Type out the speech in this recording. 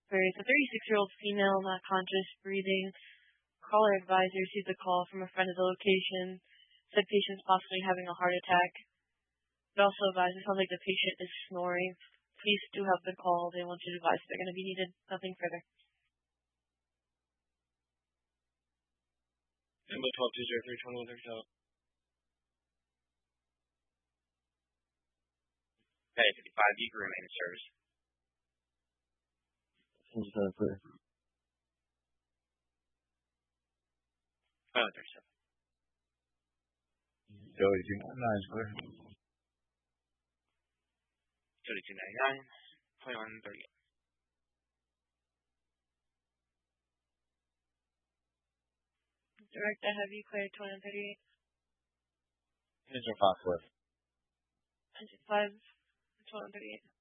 There's a 36-year-old female not conscious, breathing. Caller advisor received a call from a friend at the location. Said patient's possibly having a heart attack. It also advised it sounds like the patient is snoring. Police do have been called. They want you to advise if they're going to be needed. Nothing further. Number 12-203-2137. Okay, 55, you can remain in service. Sounds kind of clear. 2137. Joey 299 is clear. 3299, 2138. Direct, I have you cleared 2138. Engine 5 clear. Engine 5, 2138.